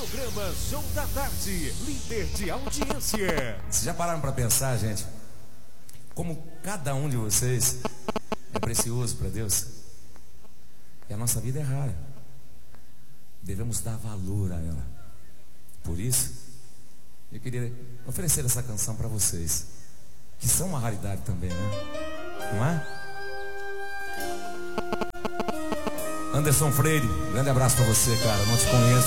Programa Show da Tarde, líder de audiência. Vocês já pararam para pensar, gente, como cada um de vocês é precioso para Deus? E a nossa vida é rara. Devemos dar valor a ela. Por isso, eu queria oferecer essa canção para vocês, que são uma raridade também, né? Não é? Anderson Freire, grande abraço para você, cara. Não te conheço.